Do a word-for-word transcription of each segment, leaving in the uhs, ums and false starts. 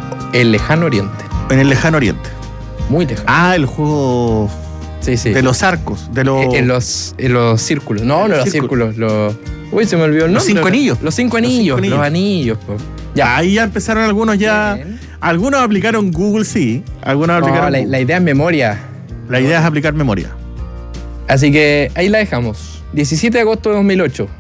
El lejano oriente. En el lejano oriente. Muy lejano. Ah, el juego sí, sí. de los arcos, de los... En los, en los círculos. No, no los círculos. Los... Uy, se me olvidó el nombre. Los cinco anillos. Los cinco anillos. Los, cinco los anillos. Po. Ya, ahí ya empezaron algunos ya... Bien. Algunos aplicaron Google, sí. Algunos aplicaron no, la, la idea es memoria. La idea es aplicar memoria. Así que ahí la dejamos. diecisiete de agosto de dos mil ocho.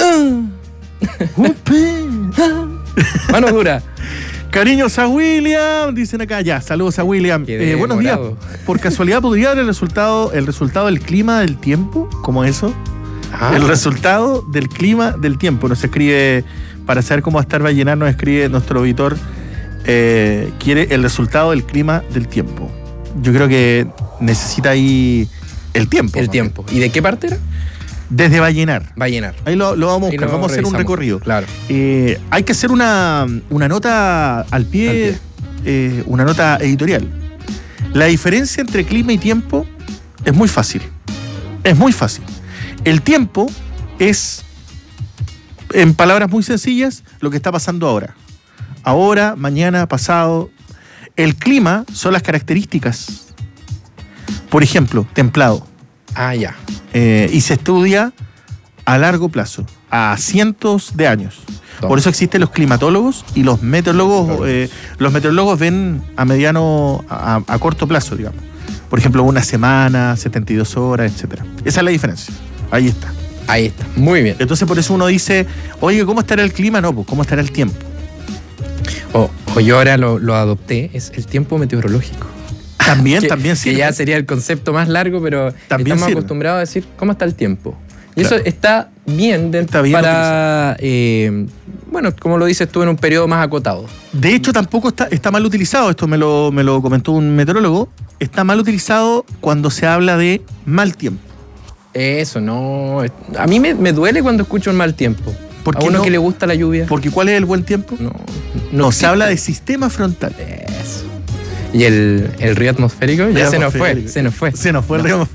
Mano dura. Cariños a William, dicen acá. Ya, saludos a William. Eh, buenos días. Por casualidad, ¿podría dar el resultado, el resultado del clima del tiempo? ¿Cómo eso? Ah. El resultado del clima del tiempo. Nos escribe, para saber cómo va a estar va a llenar, nos escribe nuestro auditor. Eh, quiere el resultado del clima del tiempo. Yo creo que necesita ahí el tiempo. El ¿no? tiempo. ¿Y de qué parte era? Desde Vallenar. Vallenar. Ahí lo, lo vamos a buscar, vamos a hacer un recorrido. Claro. Eh, hay que hacer una, una nota al pie, al pie. Eh, una nota editorial. La diferencia entre clima y tiempo es muy fácil. Es muy fácil. El tiempo es, en palabras muy sencillas, lo que está pasando ahora. Ahora, mañana, pasado. El clima son las características. Por ejemplo, templado. Ah, ya. Eh, y se estudia a largo plazo, a cientos de años. Todo. Por eso existen los climatólogos y los meteorólogos. Eh, los meteorólogos ven a mediano, a, a corto plazo, digamos. Por ejemplo, una semana, setenta y dos horas, etcétera. Esa es la diferencia. Ahí está. Ahí está. Muy bien. Entonces, por eso uno dice, oye, ¿cómo estará el clima? No, pues, ¿cómo estará el tiempo? O, o yo ahora lo, lo adopté, es el tiempo meteorológico. También, que, también sí. Que ya sería el concepto más largo, pero también estamos sirve. acostumbrados a decir cómo está el tiempo. Y claro. eso está bien, de, está bien para, eh, bueno, como lo dices tú, en un periodo más acotado. De hecho, tampoco está, está mal utilizado, esto me lo, me lo comentó un meteorólogo, está mal utilizado cuando se habla de mal tiempo. Eso, no. A mí me, me duele cuando escucho un mal tiempo. ¿A uno no? que le gusta la lluvia? Porque ¿cuál es el buen tiempo? No. No, no se habla de sistema frontal. Eso. ¿Y el, el río atmosférico? Ya se nos fue, se nos fue. Se nos fue el río.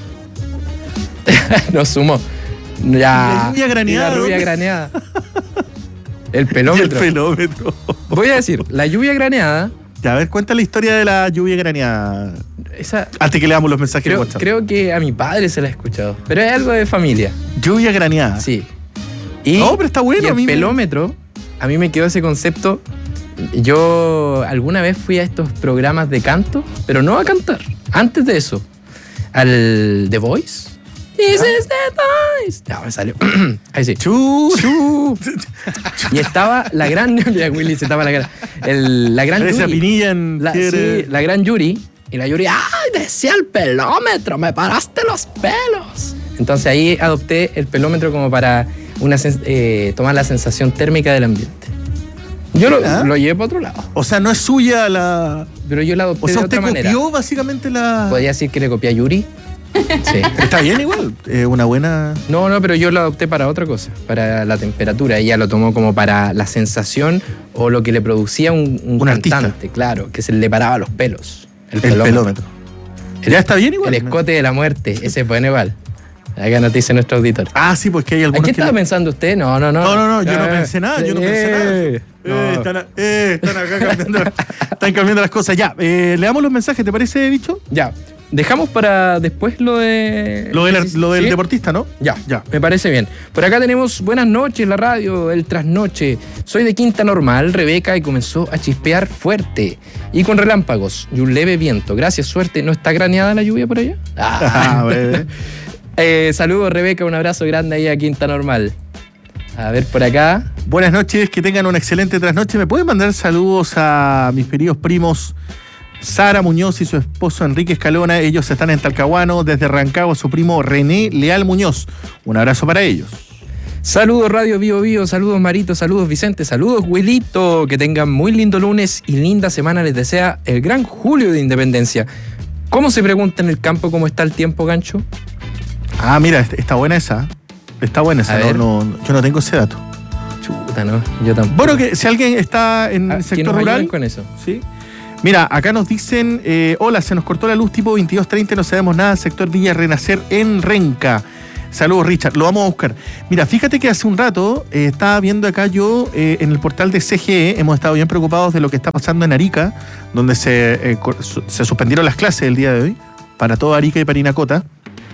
Nos sumó. Ya. La lluvia graneada. La lluvia graneada. El pelómetro. El pelómetro. Voy a decir, la lluvia graneada. Ya, a ver, cuenta la historia de la lluvia graneada. Esa, Antes que leamos los mensajes creo, de WhatsApp. Creo que a mi padre se la ha escuchado. Pero es algo de familia. Lluvia graneada. Sí. Y, no, pero está bueno. Y el a mí pelómetro, me... a mí me quedó ese concepto. Yo alguna vez fui a estos programas de canto, pero no a cantar. Antes de eso, al The Voice. This ¿Ah? is the Voice. No, me salió. Ahí sí. Chu, chu. Y estaba la gran. Mira, Willy se tapa la cara. El, la gran Esa Yuri. pinilla en la, sí, la gran Yuri. Y la Yuri, ¡ay! Decía el pelómetro, me paraste los pelos. Entonces ahí adopté el pelómetro como para una, eh, tomar la sensación térmica del ambiente. Yo lo, ¿Ah? lo llevé para otro lado. O sea, no es suya la... Pero yo la adopté o sea, de otra manera. ¿usted copió básicamente la...? ¿Podría decir que le copié a Yuri? Sí. Está bien igual, eh, una buena... No, no, pero yo la adopté para otra cosa, para la temperatura. Ella lo tomó como para la sensación o lo que le producía un, un, un cantante, artista. Claro, que se le paraba los pelos. El, el pelómetro. pelómetro. El, ya está bien igual. El escote de la muerte, ese es bueno igual. Acá nos dice nuestro auditor. Ah, sí, pues que hay algunos. ¿A qué estaba le... pensando usted? No, no, no. No, no, no, yo no pensé nada, yo no pensé nada. Eh, eh, están, a, eh, están acá cambiando, están cambiando las cosas. Ya, eh, leamos los mensajes, ¿te parece, bicho? Ya. Dejamos para después lo de... Lo del, lo del ¿Sí? deportista, ¿no? Ya, ya. Me parece bien. Por acá tenemos buenas noches, la radio, el trasnoche. Soy de Quinta Normal, Rebeca, y comenzó a chispear fuerte. Y con relámpagos y un leve viento. Gracias, suerte. ¿No está graneada la lluvia por allá? Ah, bueno. eh, saludos, Rebeca, un abrazo grande ahí a Quinta Normal. A ver, por acá. Buenas noches, que tengan una excelente trasnoche. ¿Me pueden mandar saludos a mis queridos primos Sara Muñoz y su esposo Enrique Escalona? Ellos están en Talcahuano. Desde Rancagua, su primo René Leal Muñoz. Un abrazo para ellos. Saludos Radio Bio Bio, saludos Marito, saludos Vicente, saludos Wilito. Que tengan muy lindo lunes y linda semana. Les desea el gran Julio de Independencia. ¿Cómo se pregunta en el campo cómo está el tiempo, Gancho? Ah, mira, está buena esa. Está buena esa. No, no, yo no tengo ese dato. Chuta, no, yo tampoco. Bueno, que si alguien está en el sector rural. Con eso? Sí. Mira, acá nos dicen, eh, hola, se nos cortó la luz tipo veintidós treinta, no sabemos nada, sector Villa Renacer en Renca. Saludos, Richard. Lo vamos a buscar. Mira, fíjate que hace un rato eh, estaba viendo acá yo eh, en el portal de C G E, hemos estado bien preocupados de lo que está pasando en Arica, donde se, eh, se suspendieron las clases el día de hoy, para toda Arica y Parinacota.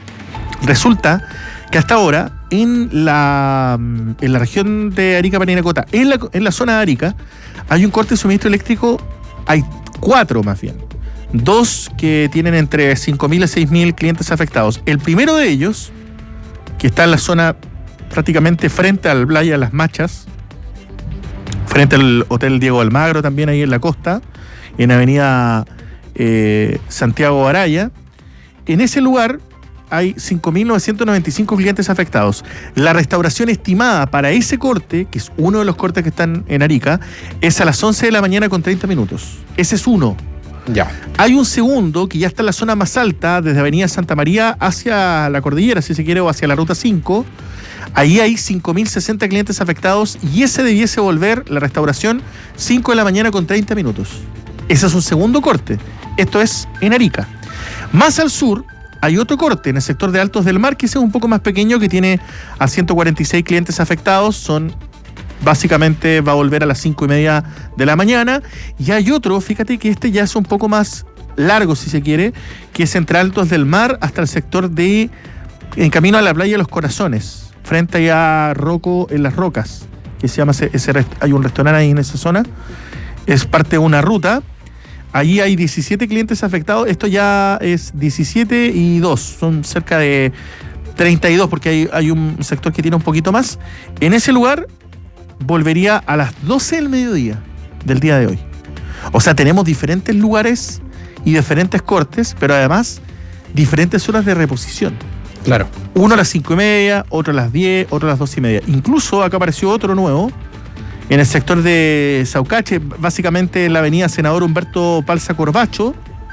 Resulta que hasta ahora, en la, en la región de Arica, Parinacota, en la, en la zona de Arica, hay un corte de suministro eléctrico, hay cuatro más bien. Dos que tienen entre cinco mil y seis mil clientes afectados. El primero de ellos, que está en la zona prácticamente frente al Playa de las Machas, frente al Hotel Diego Almagro, también ahí en la costa, en Avenida eh, Santiago Araya. En ese lugar hay cinco mil novecientos noventa y cinco clientes afectados. La restauración estimada para ese corte, que es uno de los cortes que están en Arica, es a las once de la mañana con treinta minutos. Ese es uno. Ya. Hay un segundo que ya está en la zona más alta, desde Avenida Santa María hacia la cordillera, si se quiere, o hacia la Ruta cinco. Ahí hay cinco mil sesenta clientes afectados y ese debiese volver, la restauración, cinco de la mañana con treinta minutos. Ese es un segundo corte. Esto es en Arica. Más al sur hay otro corte en el sector de Altos del Mar, que ese es un poco más pequeño, que tiene a ciento cuarenta y seis clientes afectados. Son básicamente va a volver a las cinco y media de la mañana. Y hay otro, fíjate que este ya es un poco más largo, si se quiere, que es entre Altos del Mar hasta el sector de, en camino a la Playa de los Corazones, frente a Roco en las Rocas, que se llama ese, ese hay un restaurante ahí en esa zona. Es parte de una ruta. Allí hay diecisiete clientes afectados. Esto ya es diecisiete y dos. Son cerca de treinta y dos, porque hay, hay un sector que tiene un poquito más. En ese lugar volvería a las doce del mediodía del día de hoy. O sea, tenemos diferentes lugares y diferentes cortes, pero además diferentes horas de reposición. Claro. Uno a las cinco y media, otro a las diez, otro a las doce y media. Incluso acá apareció otro nuevo en el sector de Saucache, básicamente en la avenida Senador Humberto Palza Corbacho.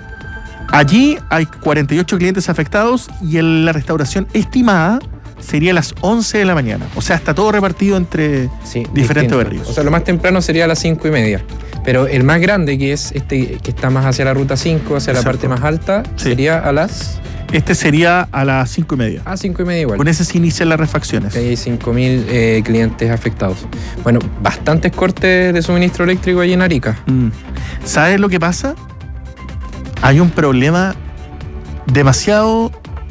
Allí hay cuarenta y ocho clientes afectados y en la restauración estimada sería a las once de la mañana. O sea, está todo repartido entre sí, diferentes distinto. barrios. O sea, lo más temprano sería a las cinco y media. Pero el más grande, que es este que está más hacia la ruta cinco, hacia Exacto. la parte más alta, sí. sería a las... Este sería a las cinco y media. A cinco y media igual. Con ese se inician las refacciones. Hay cinco mil eh, clientes afectados. Bueno, bastantes cortes de suministro eléctrico ahí en Arica. Mm. ¿Sabes lo que pasa? Hay un problema demasiado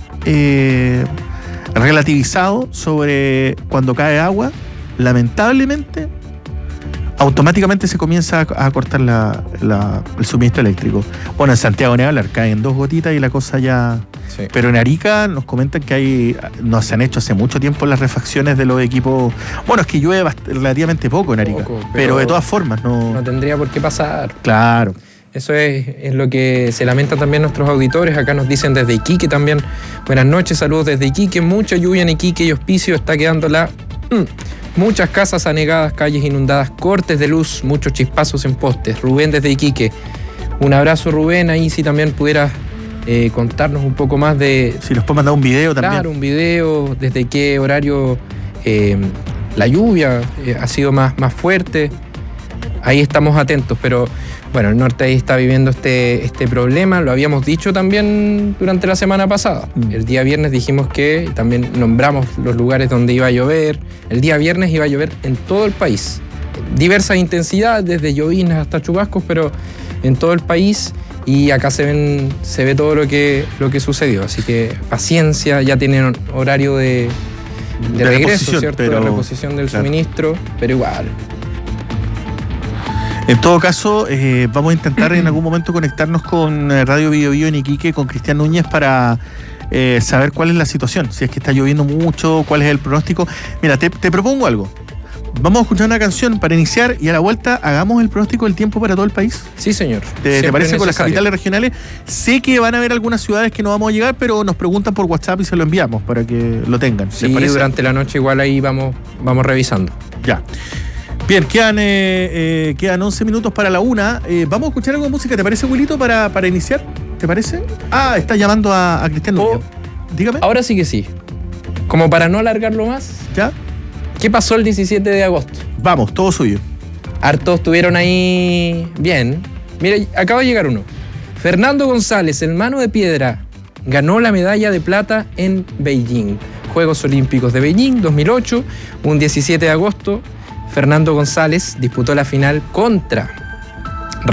eh, relativizado sobre cuando cae agua. Lamentablemente, automáticamente se comienza a, a cortar la, la, el suministro eléctrico. Bueno, en Santiago de Nevalar caen dos gotitas y la cosa ya... Sí. Pero en Arica nos comentan que hay, no se han hecho hace mucho tiempo las refacciones de los equipos. Bueno, es que llueve relativamente poco en Arica, poco, pero, pero de todas formas no... No tendría por qué pasar. Claro. Eso es, es lo que se lamentan también nuestros auditores. Acá nos dicen desde Iquique también. Buenas noches, saludos desde Iquique. Mucha lluvia en Iquique y Hospicio. Está quedando la... Mm. Muchas casas anegadas, calles inundadas, cortes de luz, muchos chispazos en postes. Rubén desde Iquique. Un abrazo, Rubén. Ahí si también pudieras eh, contarnos un poco más de... Si nos puede mandar un video también. Claro, un video. Desde qué horario eh, la lluvia eh, ha sido más, más fuerte. Ahí estamos atentos, pero... Bueno, el norte ahí está viviendo este, este problema, lo habíamos dicho también durante la semana pasada. Mm. El día viernes dijimos que también nombramos los lugares donde iba a llover. El día viernes iba a llover en todo el país. Diversas intensidades, desde llovinas hasta chubascos, pero en todo el país. Y acá se ven, se ve todo lo que, lo que sucedió. Así que paciencia, ya tienen horario de, de, de regreso, ¿cierto? Pero, de reposición del claro. suministro, pero igual. En todo caso, eh, vamos a intentar en algún momento conectarnos con Radio Bio Bio en Iquique, con Cristian Núñez, para eh, saber cuál es la situación, si es que está lloviendo mucho, cuál es el pronóstico. Mira, te, te propongo algo. Vamos a escuchar una canción para iniciar y a la vuelta hagamos el pronóstico del tiempo para todo el país. Sí, señor. ¿Te, ¿te parece con las capitales regionales? Sé que van a haber algunas ciudades que no vamos a llegar, pero nos preguntan por WhatsApp y se lo enviamos para que lo tengan. Sí, durante la noche igual ahí vamos, vamos revisando. Ya. Bien, quedan, eh, eh, quedan once minutos para la una. Eh, vamos a escuchar algo de música. ¿Te parece, Wilito, para, para iniciar? ¿Te parece? Ah, está llamando a, a Cristian Núñez. Oh, dígame. Ahora sí que sí. Como para no alargarlo más. ¿Ya? ¿Qué pasó el diecisiete de agosto? Vamos, todo suyo. Hartos estuvieron ahí bien. Mira, acaba de llegar uno. Fernando González, el mano de piedra, ganó la medalla de plata en Beijing. Juegos Olímpicos de Beijing dos mil ocho, un diecisiete de agosto, Fernando González disputó la final contra